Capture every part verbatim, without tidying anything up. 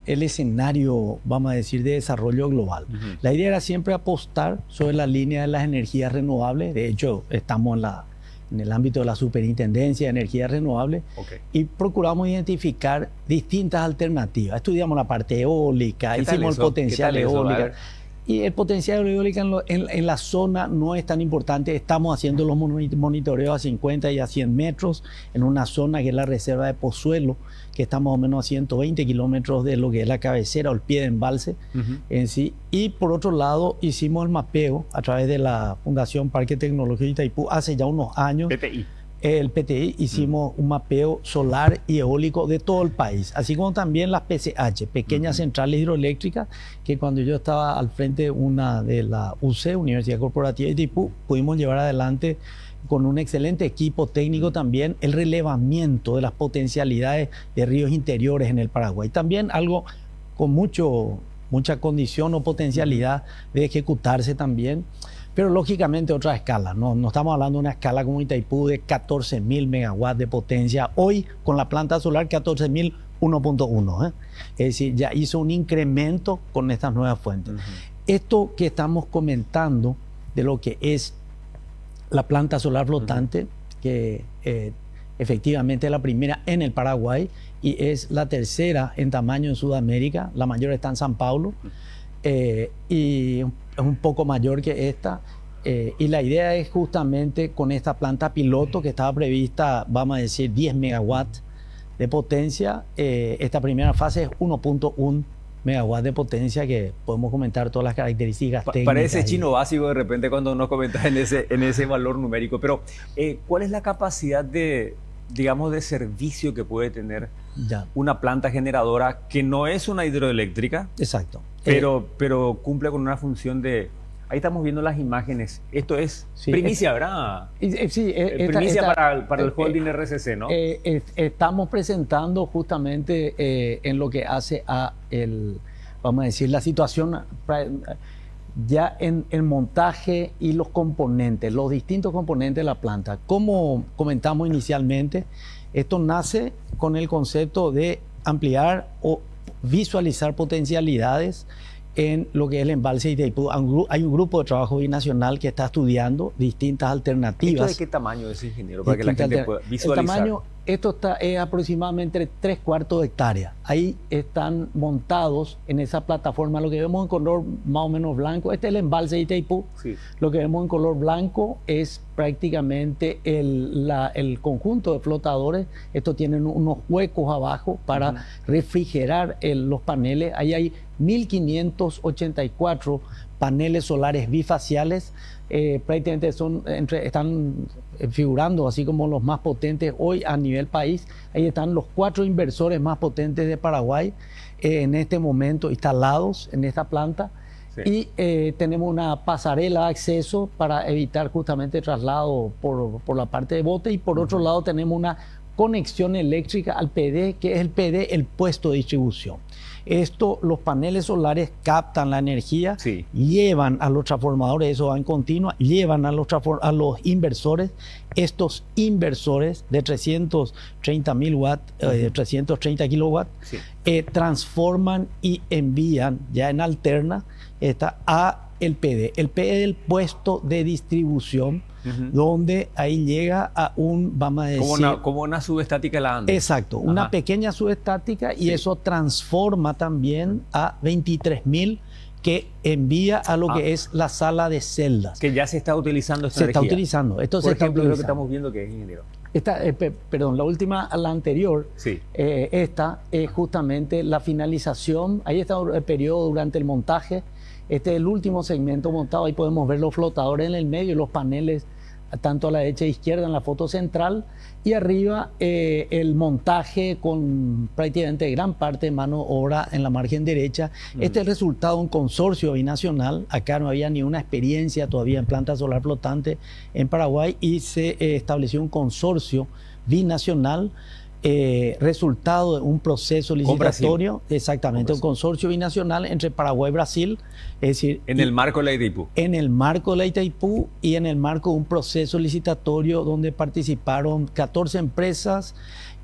el escenario, vamos a decir, de desarrollo global. Uh-huh. La idea era siempre apostar sobre la línea de las energías renovables. De hecho, estamos en, la, en el ámbito de la Superintendencia de Energías Renovables, okay, y procuramos identificar distintas alternativas. Estudiamos la parte eólica, hicimos el potencial eólico. Y el potencial eólico en, lo, en, en la zona no es tan importante. Estamos haciendo los monitoreos a cincuenta y a cien metros en una zona que es la reserva de Pozuelo, que está más o menos a ciento veinte kilómetros de lo que es la cabecera o el pie de embalse, uh-huh, en sí. Y por otro lado, hicimos el mapeo a través de la Fundación Parque Tecnológico de Itaipú hace ya unos años. P T I. El P T I, hicimos uh-huh, un mapeo solar y eólico de todo el país, así como también las P C H, pequeñas uh-huh, centrales hidroeléctricas, que cuando yo estaba al frente de una de la U C, Universidad Corporativa de Itaipú, pudimos llevar adelante con un excelente equipo técnico también el relevamiento de las potencialidades de ríos interiores en el Paraguay. También algo con mucho, mucha condición o potencialidad de ejecutarse también. Pero lógicamente otra escala, no, no estamos hablando de una escala como Itaipú de catorce mil megawatts de potencia. Hoy con la planta solar catorce mil uno punto uno. ¿eh? Es decir, ya hizo un incremento con estas nuevas fuentes. Uh-huh. Esto que estamos comentando de lo que es la planta solar flotante, uh-huh, que eh, efectivamente es la primera en el Paraguay y es la tercera en tamaño en Sudamérica, la mayor está en San Paulo. Uh-huh. Eh, y es un poco mayor que esta, eh, y la idea es justamente con esta planta piloto que estaba prevista, vamos a decir, diez megawatts de potencia. Eh, esta primera fase es uno punto uno megawatts de potencia, que podemos comentar todas las características pa técnicas. Parece chino básico de repente cuando nos comentas en ese, en ese valor numérico, pero eh, ¿cuál es la capacidad de, digamos, de servicio que puede tener ya una planta generadora que no es una hidroeléctrica? Exacto. Pero, eh, pero cumple con una función de... Ahí estamos viendo las imágenes. Esto es sí, primicia, es, ¿verdad? Eh, sí, eh, esta, primicia esta, para, para el holding eh, R C C, ¿no? Eh, eh, estamos presentando justamente eh, en lo que hace a el, vamos a decir, la situación ya en el montaje y los componentes, los distintos componentes de la planta. Como comentamos inicialmente, esto nace con el concepto de ampliar o visualizar potencialidades en lo que es el embalse de Itaipú. Hay un grupo de trabajo binacional que está estudiando distintas alternativas. ¿Esto de qué tamaño es, ingeniero? Para que la gente pueda visualizar. El tamaño, esto está, es aproximadamente tres cuartos de hectárea. Ahí están montados en esa plataforma. Lo que vemos en color más o menos blanco, este es el embalse de Itaipú. Sí. Lo que vemos en color blanco es prácticamente el, la, el conjunto de flotadores. Estos tienen unos huecos abajo para uh-huh, refrigerar el, los paneles. Ahí hay mil quinientos ochenta y cuatro paneles solares bifaciales. Eh, prácticamente son, entre, están figurando así como los más potentes hoy a nivel país. Ahí están los cuatro inversores más potentes de Paraguay eh, en este momento instalados en esta planta. Sí. Y eh, tenemos una pasarela de acceso para evitar justamente traslado por, por la parte de bote, y por uh-huh, otro lado tenemos una conexión eléctrica al P D, que es el P D, el puesto de distribución. Esto, los paneles solares captan la energía, sí, llevan a los transformadores, eso va en continua, llevan a los, a los inversores. Estos inversores de trescientos treinta mil watts, uh-huh, eh, trescientos treinta kilowatts, sí, eh, transforman y envían ya en alterna esta, a el P D. El P D es el puesto de distribución, uh-huh, donde ahí llega a un, vamos a decir... Como una, como una subestática la anda. Exacto, ajá, una pequeña subestática, y sí, eso transforma también a veintitrés mil que envía a lo ah, que es la sala de celdas. Que ya se está utilizando esta Se energía. está utilizando. Esto Por se ejemplo, está lo que estamos viendo que es, ingeniero. Esta, eh, pe, perdón, la última, la anterior, sí, eh, esta es justamente la finalización. Ahí está el periodo durante el montaje. Este es el último segmento montado. Ahí podemos ver los flotadores en el medio y los paneles tanto a la derecha e izquierda en la foto central, y arriba eh, el montaje con prácticamente gran parte de mano obra en la margen derecha. Uh-huh. Este es el resultado de un consorcio binacional. Acá no había ni una experiencia todavía en planta solar flotante en Paraguay, y se eh, estableció un consorcio binacional. Eh, resultado de un proceso licitatorio, exactamente, un consorcio binacional entre Paraguay y Brasil, es decir, en el marco de la Itaipú. En el marco de la Itaipú y en el marco de un proceso licitatorio donde participaron catorce empresas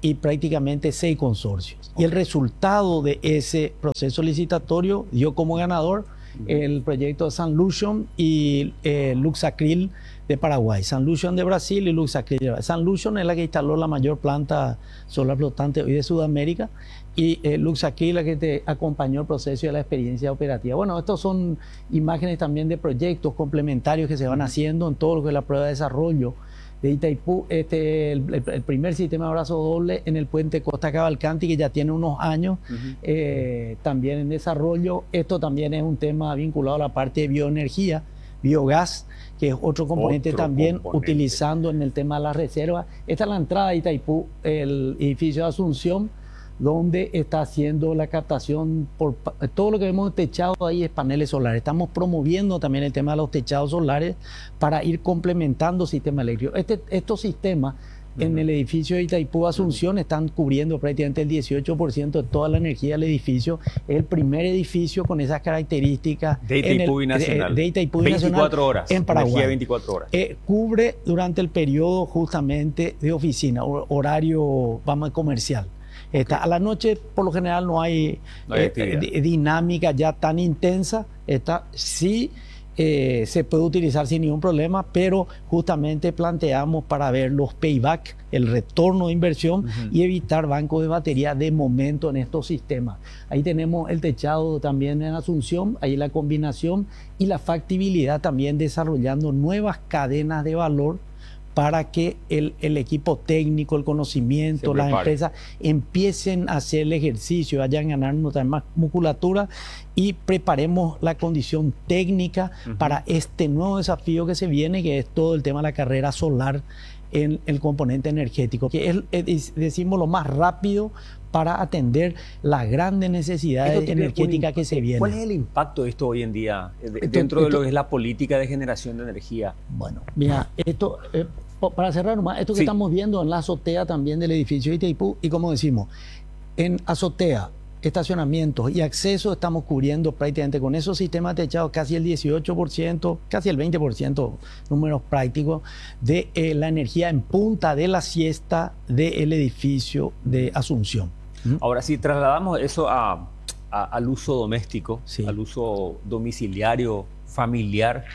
y prácticamente seis consorcios. Okay. Y el resultado de ese proceso licitatorio dio como ganador uh-huh. el proyecto de Sanlution y eh, Luxacril de Paraguay, Sanlution de Brasil y Luxacril de Brasil. Sanlution es la que instaló la mayor planta solar flotante hoy de Sudamérica y eh, Luxacril la que te acompañó el proceso de la experiencia operativa. Bueno, estos son imágenes también de proyectos complementarios que se van haciendo en todo lo que es la prueba de desarrollo de Itaipú. Este, el, el, el primer sistema de abrazo doble en el puente Costa Cavalcanti, que ya tiene unos años uh-huh. eh, también en desarrollo. Esto también es un tema vinculado a la parte de bioenergía, biogás, que es otro componente otro también componente. Utilizando en el tema de las reservas. Esta es la entrada de Itaipú, el edificio de Asunción, donde está haciendo la captación por todo lo que vemos techado ahí es paneles solares. Estamos promoviendo también el tema de los techados solares para ir complementando sistemas eléctricos. Este, estos sistemas uh-huh. en el edificio de Itaipú Asunción uh-huh. están cubriendo prácticamente el dieciocho por ciento de toda la energía del edificio. Es el primer edificio con esas características de Itaipú el, Nacional. De, de Itaipú veinticuatro horas. En Paraguay. Energía veinticuatro horas. Eh, cubre durante el periodo justamente de oficina, horario, vamos, comercial. Está, okay. A la noche, por lo general, no hay, no hay eh, dinámica ya tan intensa. Está, sí eh, se puede utilizar sin ningún problema, pero justamente planteamos para ver los payback, el retorno de inversión uh-huh. y evitar bancos de batería de momento en estos sistemas. Ahí tenemos el techado también en Asunción, ahí la combinación y la factibilidad también desarrollando nuevas cadenas de valor para que el, el equipo técnico, el conocimiento, las empresas empiecen a hacer el ejercicio, vayan ganando más musculatura y preparemos la condición técnica uh-huh. para este nuevo desafío que se viene, que es todo el tema de la carrera solar en el componente energético, que es, es decimos, lo más rápido para atender las grandes necesidades energéticas que se vienen. ¿Cuál es el impacto de esto hoy en día de, esto, dentro de esto, lo que es la política de generación de energía? Bueno, mira, esto, eh, para cerrar nomás, esto que sí. estamos viendo en la azotea también del edificio de Itaipú, y como decimos, en azotea, estacionamientos y acceso estamos cubriendo prácticamente con esos sistemas techados casi el dieciocho por ciento, casi el veinte por ciento, números prácticos, de eh, la energía en punta de la siesta del edificio de Asunción. ¿Mm? Ahora, si trasladamos eso a, a, al uso doméstico, sí. al uso domiciliario, familiar,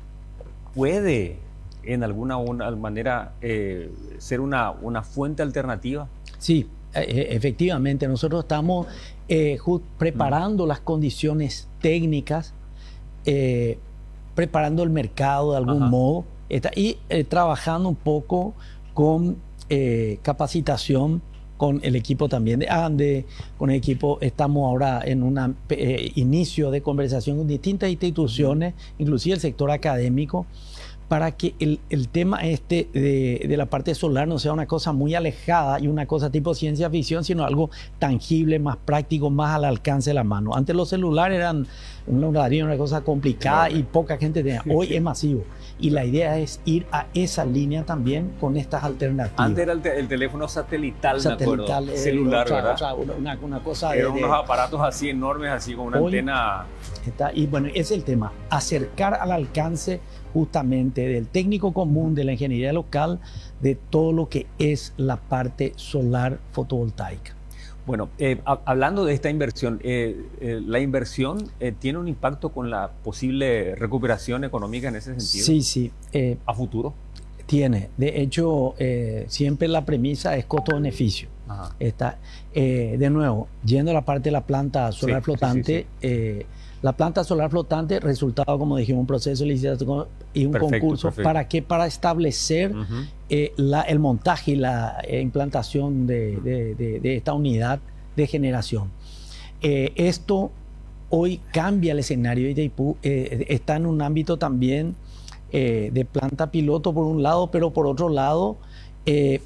¿puede en alguna una manera eh, ser una, una fuente alternativa? Sí. Efectivamente, nosotros estamos eh, preparando las condiciones técnicas, eh, preparando el mercado de algún Ajá. modo está, y eh, trabajando un poco con eh, capacitación con el equipo también de ANDE, con el equipo, estamos ahora en un eh, inicio de conversación con distintas instituciones, uh-huh. inclusive el sector académico, para que el, el tema este de, de la parte solar no sea una cosa muy alejada y una cosa tipo ciencia ficción, sino algo tangible, más práctico, más al alcance de la mano. Antes los celulares eran una, una cosa complicada y poca gente tenía. Hoy es masivo. Y la idea es ir a esa línea también con estas alternativas. Antes era el, te el teléfono satelital, satelital me acuerdo. Celular, otra, ¿verdad? Otra, una, una cosa Eran de, unos aparatos así enormes, así con una antena. Está, y bueno, ese es el tema. Acercar al alcance justamente del técnico común de la ingeniería local de todo lo que es la parte solar fotovoltaica. Bueno, eh, hablando de esta inversión, eh, eh, ¿la inversión eh, tiene un impacto con la posible recuperación económica en ese sentido? Sí, sí. Eh, ¿A futuro? Tiene. De hecho, eh, siempre la premisa es costo-beneficio. Está, eh, de nuevo, yendo a la parte de la planta solar sí, flotante, sí, sí, sí. Eh, la planta solar flotante, resultado, como dijimos, un proceso de licitación y un perfecto, concurso. Perfecto. ¿Para qué? Para establecer uh-huh. eh, la, el montaje y la eh, implantación de, de, de, de esta unidad de generación. Eh, esto hoy cambia el escenario de Itaipú. Eh, está en un ámbito también eh, de planta piloto por un lado, pero por otro lado, eh,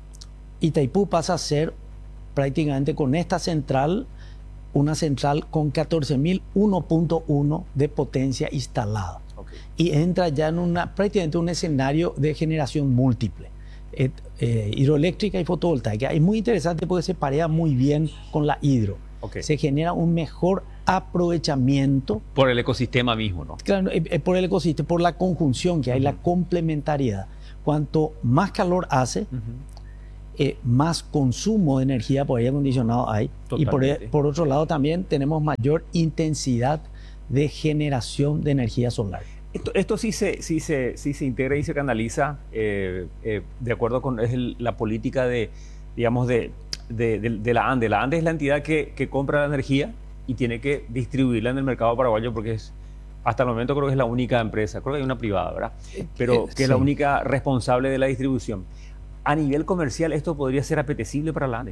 Itaipú pasa a ser prácticamente con esta central una central con catorce mil uno punto uno de potencia instalada. Okay. Y entra ya en una, prácticamente un escenario de generación múltiple, eh, eh, hidroeléctrica y fotovoltaica. Es muy interesante porque se parea muy bien con la hidro. Okay. Se genera un mejor aprovechamiento. Por el ecosistema mismo, ¿no? Claro, eh, por el ecosistema, por la conjunción que hay, uh-huh. la complementariedad. Cuanto más calor hace, uh-huh. eh, más consumo de energía por aire acondicionado hay. Totalmente. Y por, por otro lado también tenemos mayor intensidad de generación de energía solar. Esto, esto sí, se, sí, se, sí se integra y se canaliza eh, eh, de acuerdo con es el, la política de, digamos, de, de, de, de la ANDE. La ANDE es la entidad que, que compra la energía y tiene que distribuirla en el mercado paraguayo porque es, hasta el momento creo que es la única empresa, creo que hay una privada, ¿verdad? Pero que sí. es la única responsable de la distribución. A nivel comercial, ¿esto podría ser apetecible para la ANDE?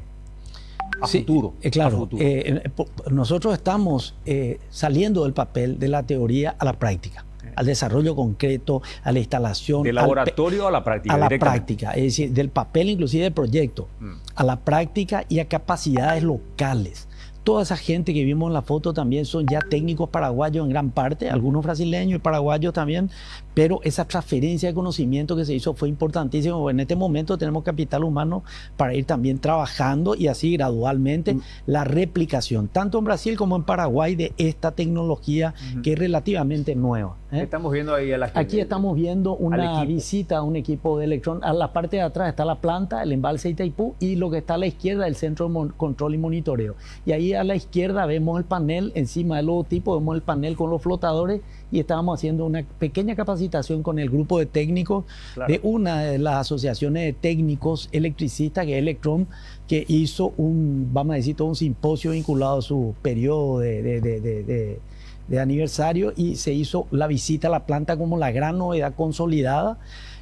A sí, futuro. Eh, claro, a futuro. Eh, nosotros estamos eh, saliendo del papel de la teoría a la práctica, eh. al desarrollo concreto, a la instalación. ¿Del laboratorio a la práctica? A la práctica, es decir, del papel inclusive del proyecto, mm. a la práctica y a capacidades locales. Toda esa gente que vimos en la foto también son ya técnicos paraguayos en gran parte, algunos brasileños y paraguayos también, pero esa transferencia de conocimiento que se hizo fue importantísimo. En este momento tenemos capital humano para ir también trabajando y así gradualmente mm. la replicación, tanto en Brasil como en Paraguay, de esta tecnología mm-hmm. que es relativamente nueva. ¿eh? Estamos viendo ahí a la gente. Aquí estamos viendo una visita a un equipo de Electron. A la parte de atrás está la planta, el embalse Itaipú, y lo que está a la izquierda, el centro de control y monitoreo. Y ahí a la izquierda vemos el panel, encima del logotipo vemos el panel con los flotadores, y estábamos haciendo una pequeña capacitación con el grupo de técnicos claro. de una de las asociaciones de técnicos electricistas, que es Electron, que hizo un, vamos a decir, todo un simposio vinculado a su periodo de, de, de, de, de, de aniversario, y se hizo la visita a la planta como la gran novedad consolidada.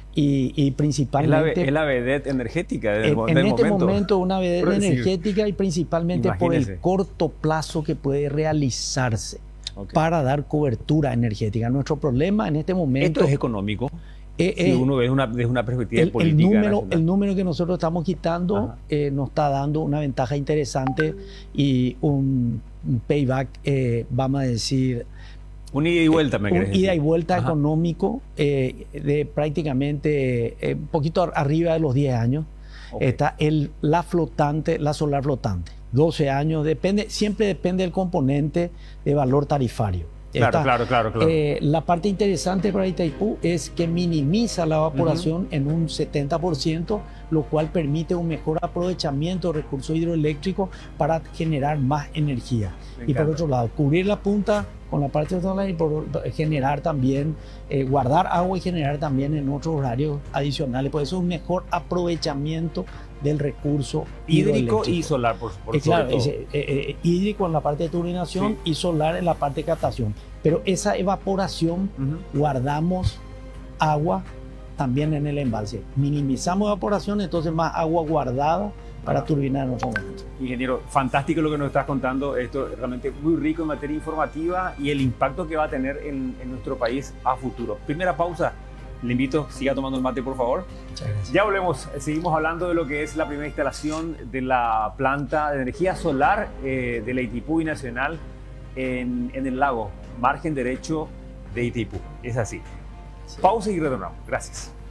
Y, y principalmente... Es la, es la vedette energética del, en, del en este momento. momento una vedette Pero energética, y principalmente imagínese. por el corto plazo que puede realizarse okay. para dar cobertura energética. Nuestro problema en este momento... ¿Esto es económico? Eh, si eh, uno ve una, desde una perspectiva el, política. El número, el número que nosotros estamos quitando eh, nos está dando una ventaja interesante y un, un payback, eh, vamos a decir... Un ida y vuelta, me Un decir. ida y vuelta Ajá. económico eh, de prácticamente eh, un poquito arriba de los diez años. Okay. Está el, la flotante, la solar flotante. doce años, depende, siempre depende del componente de valor tarifario. Claro, Está, claro, claro, claro. Eh, la parte interesante para Itaipú es que minimiza la evaporación uh-huh. en un setenta por ciento, lo cual permite un mejor aprovechamiento de recursos hidroeléctricos para generar más energía. Me y encanta. Por otro lado, cubrir la punta con la parte solar y por generar también, eh, guardar agua y generar también en otros horarios adicionales. Por eso es un mejor aprovechamiento del recurso hídrico y solar, por, por eh, claro, es, eh, eh, hídrico en la parte de turbinación sí. y solar en la parte de captación. Pero esa evaporación, uh-huh. guardamos agua también en el embalse. Minimizamos evaporación, entonces más agua guardada para ah. turbinar en otro momento. Ingeniero, fantástico lo que nos estás contando. Esto es realmente muy rico en materia informativa y el impacto que va a tener en, en nuestro país a futuro. Primera pausa. Le invito, siga tomando el mate, por favor. Muchas gracias. Ya volvemos. Seguimos hablando de lo que es la primera instalación de la planta de energía solar eh, de la Itaipú Binacional en, en el lago, margen derecho de Itaipú. Es así. Sí. Pausa y retornamos. Gracias.